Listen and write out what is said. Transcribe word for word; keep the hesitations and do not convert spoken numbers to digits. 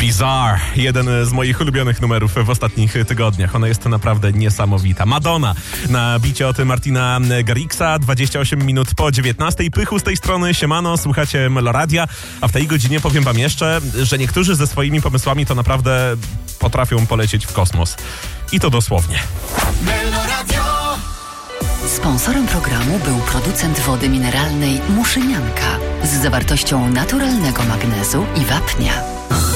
Bizarre. Jeden z moich ulubionych numerów w ostatnich tygodniach. Ona jest naprawdę niesamowita. Madonna na bicie od Martina Garrixa. dwadzieścia osiem minut po dziewiętnastej. Pychu z tej strony, siemano, słuchacie Meloradia. A w tej godzinie powiem wam jeszcze, że niektórzy ze swoimi pomysłami to naprawdę potrafią polecieć w kosmos. I to dosłownie. Meloradio. Sponsorem programu był producent wody mineralnej Muszynianka z zawartością naturalnego magnezu i wapnia.